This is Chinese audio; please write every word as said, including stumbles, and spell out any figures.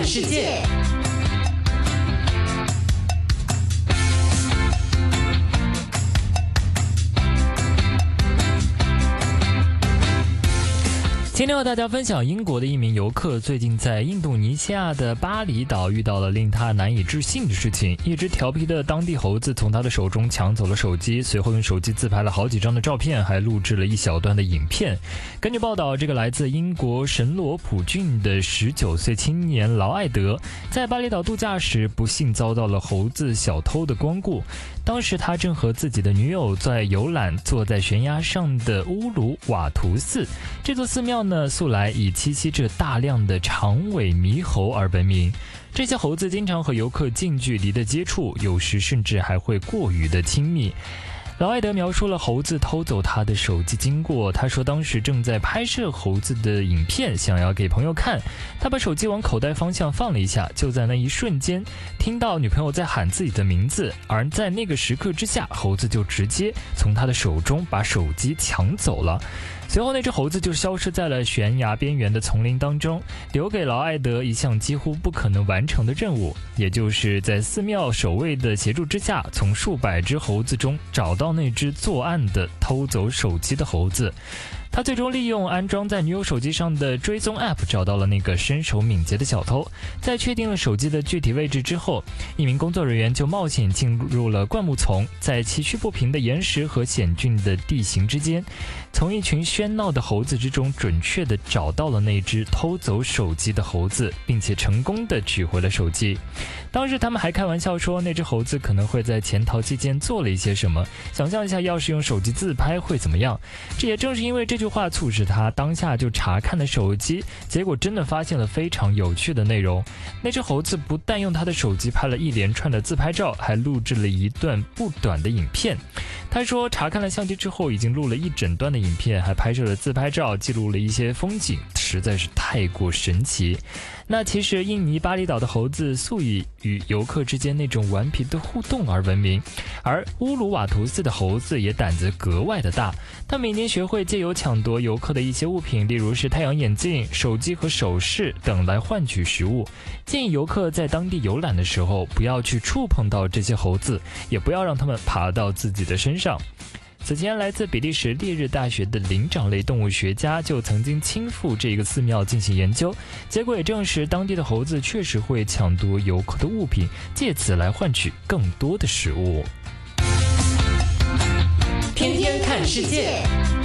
世界。今天和大家分享英国的一名游客最近在印度尼西亚的巴厘岛遇到了令他难以置信的事情。一只调皮的当地猴子从他的手中抢走了手机，随后用手机自拍了好几张的照片，还录制了一小段的影片。根据报道，这个来自英国神罗普郡的十九岁青年劳艾德在巴厘岛度假时不幸遭到了猴子小偷的光顾。当时他正和自己的女友在游览坐在悬崖上的乌鲁瓦图寺。这座寺庙呢，素来以栖息着大量的长尾猕猴而闻名。这些猴子经常和游客近距离的接触，有时甚至还会过于的亲密。劳艾德描述了猴子偷走他的手机经过。他说当时正在拍摄猴子的影片，想要给朋友看。他把手机往口袋方向放了一下，就在那一瞬间听到女朋友在喊自己的名字，而在那个时刻之下，猴子就直接从他的手中把手机抢走了。随后那只猴子就消失在了悬崖边缘的丛林当中，留给劳艾德一项几乎不可能完成的任务，也就是在寺庙守卫的协助之下，从数百只猴子中找到那只作案的偷走手机的猴子。他最终利用安装在女友手机上的追踪 App 找到了那个身手敏捷的小偷。在确定了手机的具体位置之后，一名工作人员就冒险进入了灌木丛，在崎岖不平的岩石和险峻的地形之间，从一群喧闹的猴子之中准确地找到了那只偷走手机的猴子，并且成功地取回了手机。当时他们还开玩笑说，那只猴子可能会在潜逃期间做了一些什么，想象一下要是用手机自拍会怎么样。这也正是因为这句话促使他当下就查看了手机，结果真的发现了非常有趣的内容。那只猴子不但用他的手机拍了一连串的自拍照，还录制了一段不短的影片。他说查看了相机之后，已经录了一整段的影片，还拍摄了自拍照，记录了一些风景，实在是太过神奇。那其实印尼巴厘岛的猴子素以与游客之间那种顽皮的互动而闻名，而乌鲁瓦图寺的猴子也胆子格外的大，他每年学会借由抢夺游客的一些物品，例如是太阳眼镜、手机和首饰等来换取食物。建议游客在当地游览的时候，不要去触碰到这些猴子，也不要让它们爬到自己的身上。此前来自比利时烈日大学的灵长类动物学家就曾经亲赴这个寺庙进行研究，结果也证实当地的猴子确实会抢夺游客的物品，借此来换取更多的食物。 天天看世界。